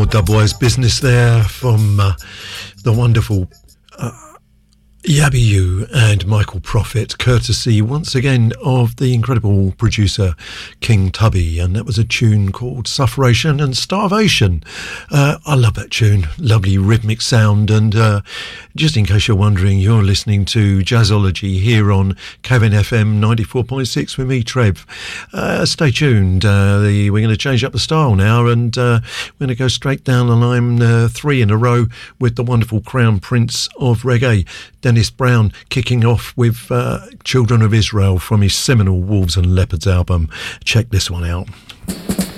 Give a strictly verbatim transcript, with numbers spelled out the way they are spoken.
dubwise business there from uh, the wonderful uh, Yabby You and Michael Prophet, courtesy once again of the incredible producer King Tubby, and that was a tune called Sufferation and Starvation. Uh, I love that tune, lovely rhythmic sound, and uh, just in case you're wondering, you're listening to Jazzology here on Kevin F M ninety-four point six with me, Trev. Uh, stay tuned, uh, the, we're going to change up the style now, and uh, we're going to go straight down the line, uh, three in a row with the wonderful Crown Prince of Reggae, Dennis Brown, kicking off with uh, Children of Israel from his seminal Wolves and Leopards album. Check this one out.